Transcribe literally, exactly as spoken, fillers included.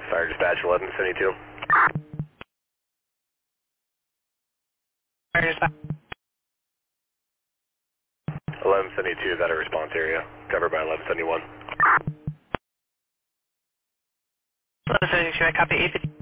Fire dispatch eleven seventy-two. Fire dispatch. eleven seventy-two is at a response area, covered by eleven seventy-one. eleven seventy-two, I copy eight fifty.